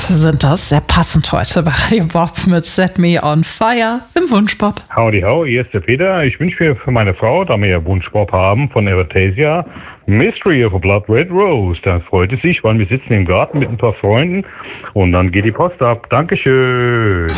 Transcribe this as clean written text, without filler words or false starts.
sind das. Sehr passend heute bei Radio Bob mit Set Me on Fire im Wunschbob. Howdy ho, hier ist der Peter. Ich wünsche mir für meine Frau, da wir ja Wunschbob haben, von Evatasia, Mystery of a Blood Red Rose. Da freut es sich, weil wir sitzen im Garten mit ein paar Freunden und dann geht die Post ab. Dankeschön.